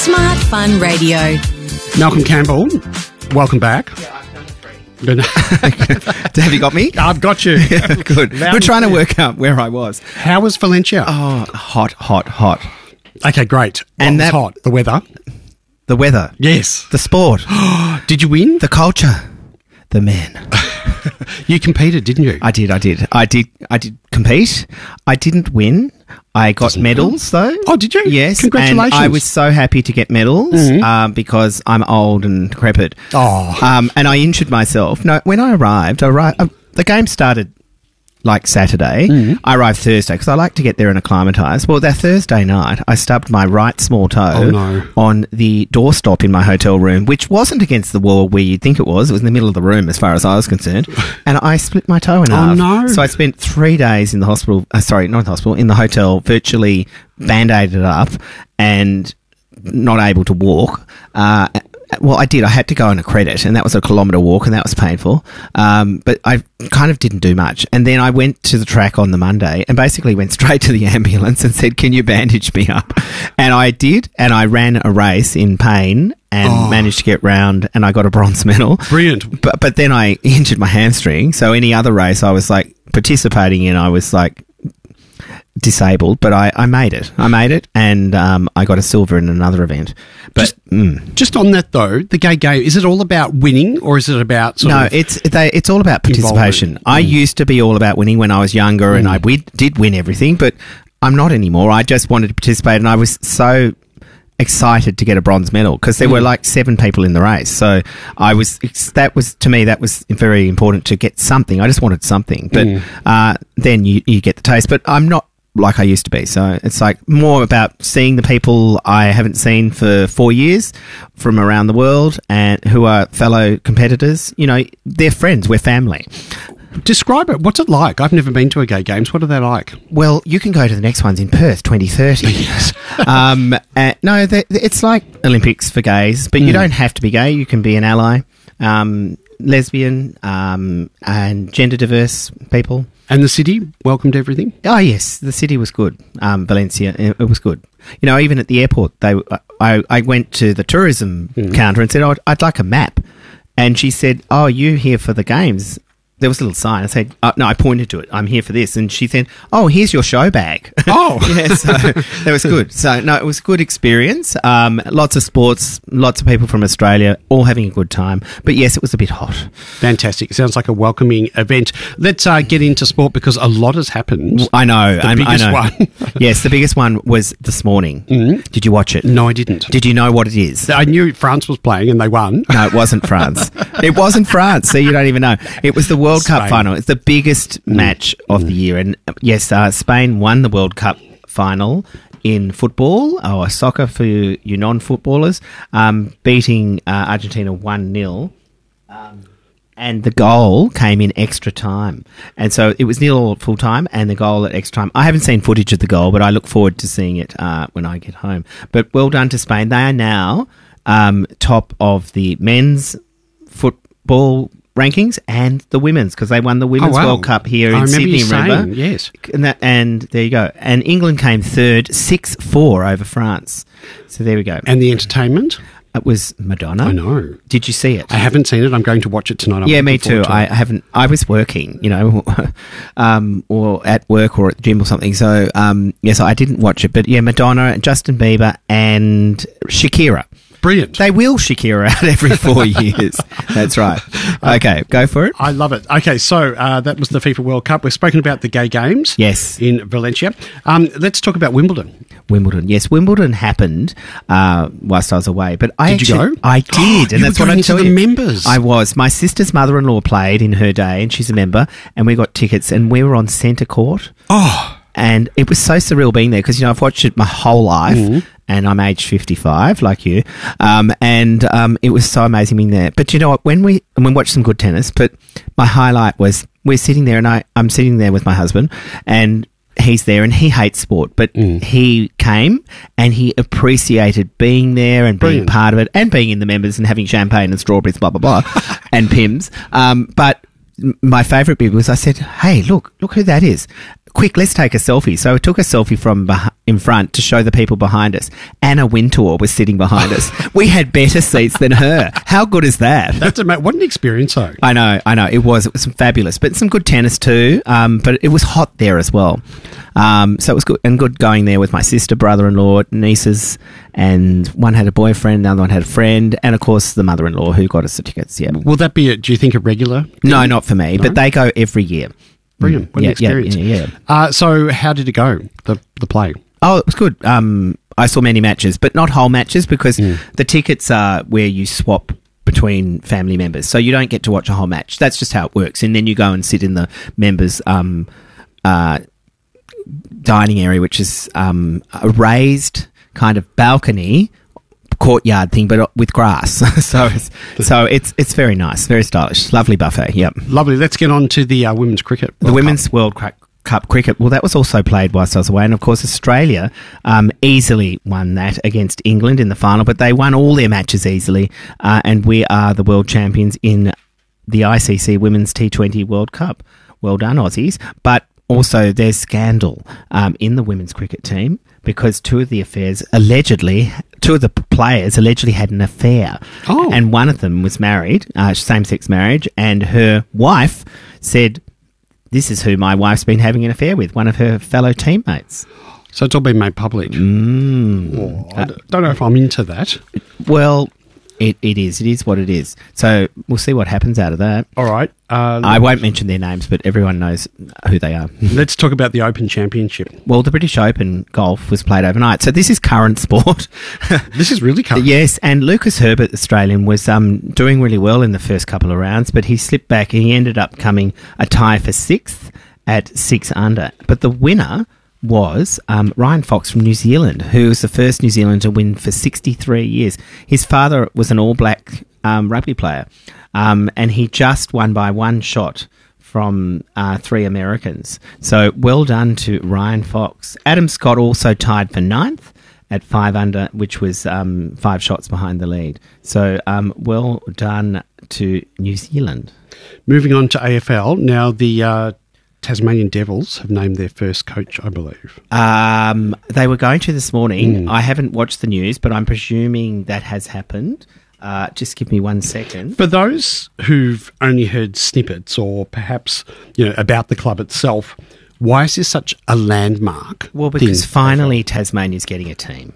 Smart Fun Radio. Malcolm Campbell, welcome back. Have you got me? I've got you. Good. We're trying to work out where I was. How was Valencia? Oh, hot. Okay, great. And What was that- hot? The weather? The weather. Yes. The sport. Did you win? The culture. The men. You competed, didn't you? I did compete. I didn't win. I got medals, though. Oh, did you? Yes. Congratulations. And I was so happy to get medals because I'm old and decrepit. Oh. And I injured myself. No, when I arrived, the game started like Saturday. I arrived Thursday because I like to get there and acclimatise. Well, that Thursday night, I stubbed my right small toe on the doorstop in my hotel room, which wasn't against the wall where you'd think it was. It was in the middle of the room as far as I was concerned. And I split my toe in half. no. So I spent 3 days in the hospital, in the hotel, virtually band-aided up and not able to walk. Well, I did. I had to go on a credit, and that was a kilometre walk, and that was painful. But I kind of didn't do much. And then I went to the track on the Monday and basically went straight to the ambulance and said, "Can you bandage me up?" And I did, and I ran a race in pain and managed to get round, and I got a bronze medal. Brilliant. But then I injured my hamstring, so any other race I was like participating in, I was like disabled, but I made it. And I got a silver in another event. But Just on that, though, the gay game, is it all about winning or is it about it's all about participation. I used to be all about winning when I was younger, and I did win everything, but I'm not anymore. I just wanted to participate, and I was so excited to get a bronze medal because there were like 7 people in the race. So that was very important to get something. I just wanted something, but then you get the taste. But I'm not like I used to be. So it's like more about seeing the people I haven't seen for 4 years from around the world and who are fellow competitors. You know, they're friends. We're family. Describe it. What's it like? I've never been to a gay games. What are they like? Well, you can go to the next ones in Perth 2030. It's like Olympics for gays, but you don't have to be gay. You can be an ally, lesbian, and gender diverse people. And the city welcomed everything? Oh, yes. The city was good. Valencia, it was good. You know, even at the airport, I went to the tourism counter and said, I'd like a map. And she said, "Oh, you here for the games?" There was a little sign. I said, no, I pointed to it. "I'm here for this." And she said, "Oh, here's your show bag." Oh. Yeah, so that was good. So, no, it was a good experience. Lots of sports, lots of people from Australia, all having a good time. But, yes, it was a bit hot. Fantastic. Sounds like a welcoming event. Let's get into sport because a lot has happened. I know. The biggest I know. one. Yes, the biggest one was this morning. Did you watch it? No, I didn't. Did you know what it is? I knew France was playing and they won. No, it wasn't France. It wasn't France, so you don't even know. It was the World Cup Spain. final. It's the biggest match of the year. And yes, Spain won the World Cup final in football, or soccer for you non-footballers, beating Argentina 1-0. And the goal came in extra time. And so it was 0 full time and the goal at extra time. I haven't seen footage of the goal, but I look forward to seeing it when I get home. But well done to Spain. They are now top of the men's football rankings and the women's, because they won the Women's World Cup here in Sydney, remember? Yes. And there you go. And England came third, 6-4 over France. So there we go. And the entertainment? It was Madonna. I know. Did you see it? I haven't seen it. I'm going to watch it tonight. Yeah, me too. I haven't. I was working, you know, or at work or at the gym or something. So, yes, I didn't watch it. But yeah, Madonna, Justin Bieber, and Shakira. Brilliant. They will Shakira out every 4 years. That's right. Okay, go for it. I love it. Okay, so that was the FIFA World Cup. We've spoken about the gay games. Yes. In Valencia. Let's talk about Wimbledon. Wimbledon, yes. Wimbledon happened whilst I was away. But Did you go? I did. And you that's were what I going tell to the you. members. I was. My sister's mother-in-law played in her day, and she's a member, and we got tickets, and we were on centre court. Oh. And it was so surreal being there because, you know, I've watched it my whole life and I'm age 55 like you. And it was so amazing being there. But you know what, when we watched some good tennis, but my highlight was we're sitting there and I'm sitting there with my husband and he's there and he hates sport, but he came and he appreciated being there and being part of it and being in the members and having champagne and strawberries, blah, blah, blah, and Pims. But my favourite bit was I said, "Hey, look who that is." quick, let's take a selfie. So we took a selfie from in front to show the people behind us. Anna Wintour was sitting behind us. We had better seats than her. How good is that? What an experience, though. I know. It was fabulous, but some good tennis too. But it was hot there as well. So it was good going there with my sister, brother-in-law, nieces, and one had a boyfriend, the other one had a friend, and of course the mother-in-law who got us the tickets. Yeah. Will that be, do you think, a regular thing? No, not for me, but they go every year. Brilliant. What an experience. Yeah. So how did it go, the play? Oh, it was good. I saw many matches, but not whole matches because the tickets are where you swap between family members. So you don't get to watch a whole match. That's just how it works. And then you go and sit in the members' dining area, which is a raised kind of balcony courtyard thing, but with grass. so it's very nice, very stylish, lovely buffet. Yep, lovely. Let's get on to the women's cricket. The Women's World Cup cricket. Well, that was also played whilst I was away, and of course Australia easily won that against England in the final. But they won all their matches easily, and we are the world champions in the ICC Women's T20 World Cup. Well done, Aussies. But also, there's scandal in the women's cricket team because two of the players allegedly had an affair. Oh. And one of them was married, same-sex marriage, and her wife said, "This is who my wife's been having an affair with," one of her fellow teammates. So it's all been made public. I don't know if I'm into that. Well, it is. It is what it is. So we'll see what happens out of that. All right. I won't mention their names, but everyone knows who they are. Let's talk about the Open Championship. Well, the British Open golf was played overnight. So this is current sport. This is really current. Yes, and Lucas Herbert, Australian, was doing really well in the first couple of rounds, but he slipped back and he ended up coming a tie for 6th at 6 under. But the winner was Ryan Fox from New Zealand, who was the first New Zealander to win for 63 years. His father was an all-black rugby player, and he just won by one shot from 3 Americans. So well done to Ryan Fox. Adam Scott also tied for 9th at 5 under, which was 5 shots behind the lead. So well done to New Zealand. Moving on to AFL, now the Tasmanian Devils have named their first coach, I believe. They were going to this morning. I haven't watched the news, but I'm presuming that has happened. Just give me 1 second. For those who've only heard snippets or perhaps about the club itself, why is this such a landmark? Well, because finally Tasmania's getting a team.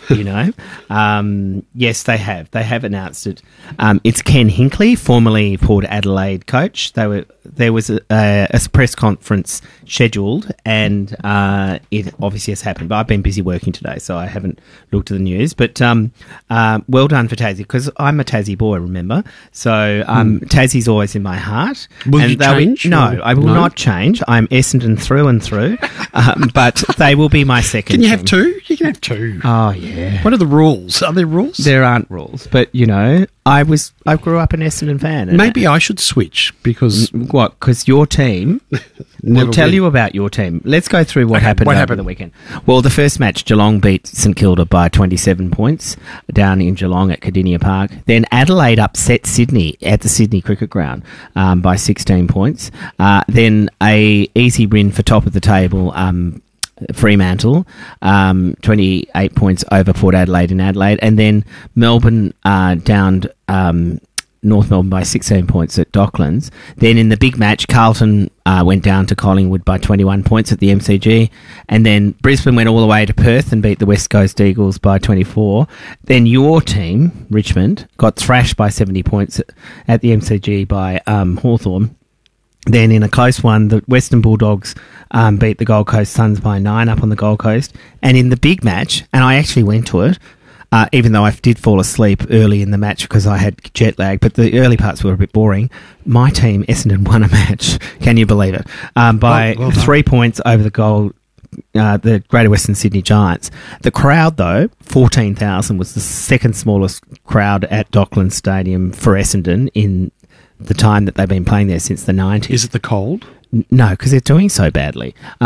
Yes, they have. They have announced it. It's Ken Hinkley, formerly Port Adelaide coach. There was a press conference scheduled, and it obviously has happened. But I've been busy working today, so I haven't looked at the news. But well done for Tassie, because I'm a Tassie boy, remember? So Tassie's always in my heart. Will you change? No, I will not change. I'm Essendon through and through, but they will be my second Can you team. have two? You can have two. Oh, yeah. What are the rules? Are there rules? There aren't rules, but I grew up an Essendon fan. Maybe I should switch because what? Because your team. We'll tell you about your team. Let's go through what happened over the weekend. Well, the first match, Geelong beat St Kilda by 27 points down in Geelong at Cardinia Park. Then Adelaide upset Sydney at the Sydney Cricket Ground by 16 points. Then a easy win for top of the table. Fremantle, 28 points over Port Adelaide in Adelaide, and then Melbourne downed North Melbourne by 16 points at Docklands. Then in the big match, Carlton went down to Collingwood by 21 points at the MCG, and then Brisbane went all the way to Perth and beat the West Coast Eagles by 24. Then your team, Richmond, got thrashed by 70 points at the MCG by Hawthorn. Then in a close one, the Western Bulldogs beat the Gold Coast Suns by 9 up on the Gold Coast. And in the big match, and I actually went to it, even though I did fall asleep early in the match because I had jet lag, but the early parts were a bit boring. My team, Essendon, won a match. Can you believe it? By well 3 points over the Greater Western Sydney Giants. The crowd, though, 14,000, was the second smallest crowd at Docklands Stadium for Essendon in the time that they've been playing there since the 90s. Is it the cold? No, because they're doing so badly. But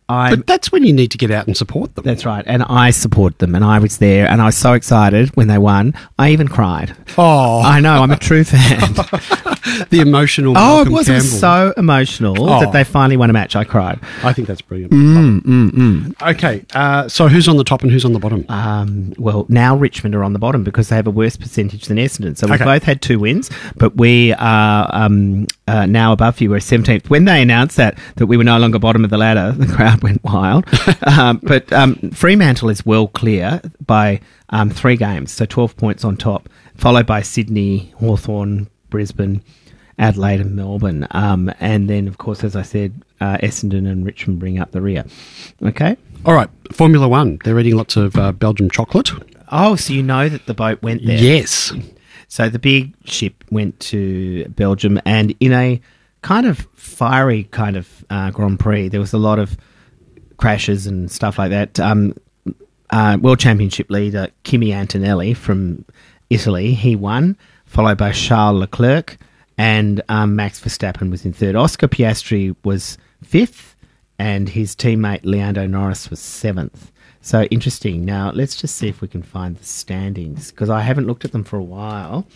But that's when you need to get out and support them. That's right. And I support them, and I was there, and I was so excited when they won. I even cried. Oh, I know. I'm a true fan. the emotional. Oh, Malcolm it was Campbell. so emotional that they finally won a match. I cried. I think that's brilliant. Okay, so who's on the top and who's on the bottom? Well, now Richmond are on the bottom because they have a worse percentage than Essendon. So we've Okay. both had 2 wins, but we are now above you. We're 17th. When they announced that we were no longer bottom of the ladder, the crowd went wild. But Fremantle is well clear by 3 games, so 12 points on top, followed by Sydney, Hawthorn, Brisbane, Adelaide and Melbourne. And then, of course, as I said, Essendon and Richmond bring up the rear. Okay? All right, Formula One. They're eating lots of Belgium chocolate. Oh, so you know that the boat went there. Yes. So the big ship went to Belgium, and in a kind of fiery kind of Grand Prix, there was a lot of crashes and stuff like that. World Championship leader Kimi Antonelli from Italy, he won, followed by Charles Leclerc, and Max Verstappen was in third. Oscar Piastri was 5th, and his teammate Lando Norris was 7th. So interesting. Now, let's just see if we can find the standings, because I haven't looked at them for a while.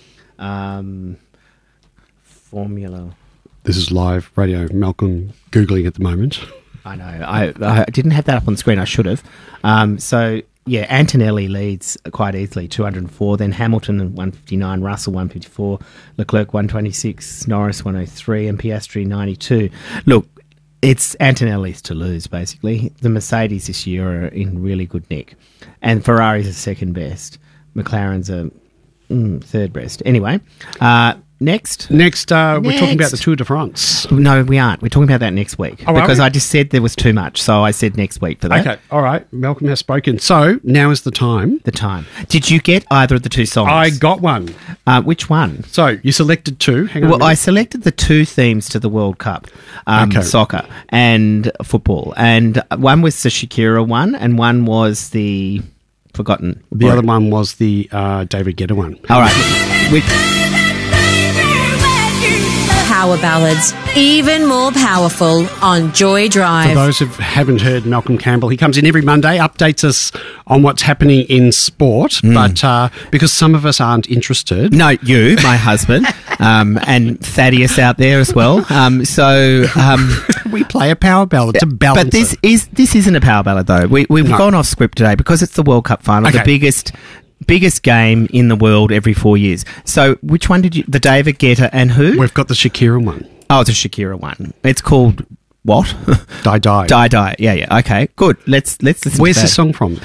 Formula. This is live radio. Malcolm Googling at the moment. I know. I didn't have that up on the screen. I should have. So, yeah, Antonelli leads quite easily, 204. Then Hamilton, 159. Russell, 154. Leclerc, 126. Norris, 103. And Piastri, 92. Look, it's Antonelli's to lose, basically. The Mercedes this year are in really good nick. And Ferrari's are second best. McLaren's are third best. Anyway, Next, we're talking about the Tour de France. No, we aren't. We're talking about that next week. Oh, because I just said there was too much, so I said next week for that. Okay, all right. Malcolm has spoken. So, now is the time. The time. Did you get either of the 2 songs? I got one. Which one? So, you selected 2. Hang on. Well, I selected the 2 themes to the World Cup, soccer and football. And one was the Shakira one, and one was the... forgotten. The other one was the David Guetta one. All right. Power ballads, even more powerful on Joy For Drive. those who haven't heard Malcolm Campbell, he comes in every Monday, updates us on what's happening in sport, but because some of us aren't interested... No, you, my husband, and Thaddeus out there as well. we play a power ballad to balance But this it. isn't a power ballad, though. We've gone off script today because it's the World Cup final, Okay. the biggest game in the world every 4 years. So which one did you... The David Guetta and who? We've got the Shakira one. Oh, it's a Shakira one. It's called what? Die Die. Die Die. Yeah. Okay, good. Let's listen Where's to that. the song from?